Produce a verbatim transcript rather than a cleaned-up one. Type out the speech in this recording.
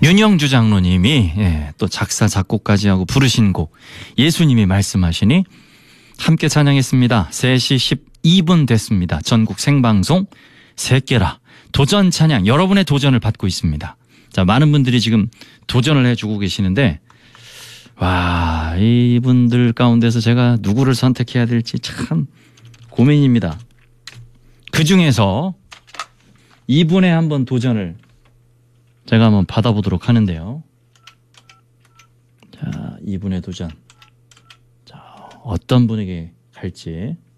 윤영주 장로님이 예, 또 작사 작곡까지 하고 부르신 곡 예수님이 말씀하시니 함께 찬양했습니다. 세 시 십이 분 됐습니다. 전국 생방송 새끼라 도전 찬양 여러분의 도전을 받고 있습니다. 자, 많은 분들이 지금 도전을 해주고 계시는데 와, 이분들 가운데서 제가 누구를 선택해야 될지 참 고민입니다. 그 중에서 이분의 한번 도전을 제가 한번 받아보도록 하는데요. 자, 이분의 도전. 자, 어떤 분에게 갈지.